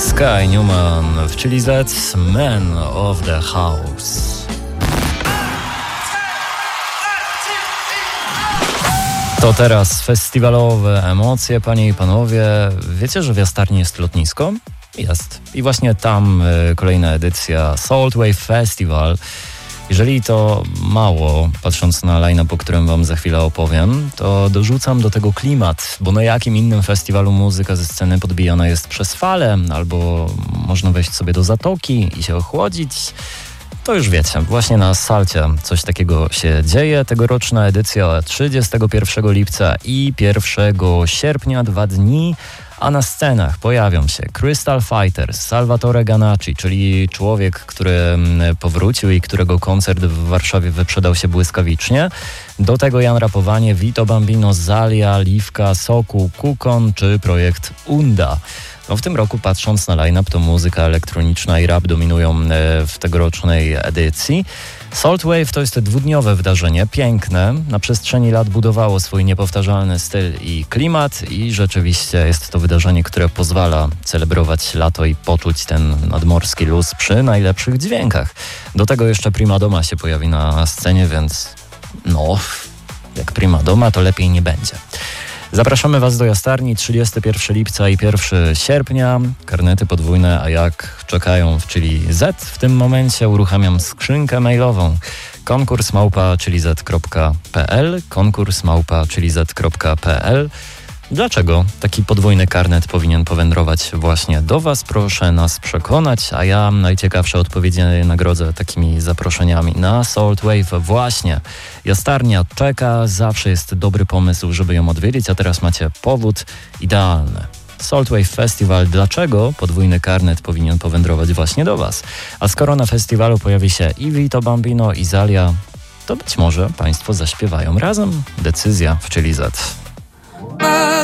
Sky Newman w Chili Z, Man of the House. To teraz festiwalowe emocje, panie i panowie. Wiecie, że w Jastarni jest lotnisko? Jest. I właśnie tam kolejna edycja Salt Wave Festival. Jeżeli to mało, patrząc na line-up, o którym wam za chwilę opowiem, to dorzucam do tego klimat, bo na jakim innym festiwalu muzyka ze sceny podbijana jest przez falę, albo można wejść sobie do zatoki i się ochłodzić. To już wiecie, właśnie na Salcie coś takiego się dzieje. Tegoroczna edycja 31 lipca i 1 sierpnia, 2 dni, a na scenach pojawią się Crystal Fighters, Salvatore Ganacci, czyli człowiek, który powrócił i którego koncert w Warszawie wyprzedał się błyskawicznie. Do tego Jan Rapowanie, Vito Bambino, Zalia, Liwka, Sokół, Kukon czy projekt Unda. No w tym roku, patrząc na line-up, to muzyka elektroniczna i rap dominują w tegorocznej edycji. Salt Wave to jest dwudniowe wydarzenie, piękne, na przestrzeni lat budowało swój niepowtarzalny styl i klimat i rzeczywiście jest to wydarzenie, które pozwala celebrować lato i poczuć ten nadmorski luz przy najlepszych dźwiękach. Do tego jeszcze Prima Doma się pojawi na scenie, więc no, jak Prima Doma, to lepiej nie będzie. Zapraszamy Was do Jastarni 31 lipca i 1 sierpnia. Karnety podwójne, a jak czekają w Chili Z, w tym momencie uruchamiam skrzynkę mailową konkurs@chilizet.pl konkurs@chilizet.pl. Dlaczego taki podwójny karnet powinien powędrować właśnie do Was? Proszę nas przekonać, a ja najciekawsze odpowiedzi nagrodzę takimi zaproszeniami na Salt Wave. Właśnie, Jastarnia czeka, zawsze jest dobry pomysł, żeby ją odwiedzić, a teraz macie powód idealny. Salt Wave Festival. Dlaczego podwójny karnet powinien powędrować właśnie do Was? A skoro na festiwalu pojawi się i Vito Bambino, i Zalia, to być może Państwo zaśpiewają razem. Decyzja w Chili Z.